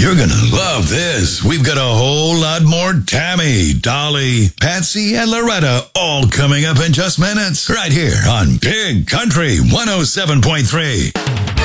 You're going to love this. We've got a whole lot more Tammy, Dolly, Patsy, and Loretta all coming up in just minutes right here on Big Country 107.3.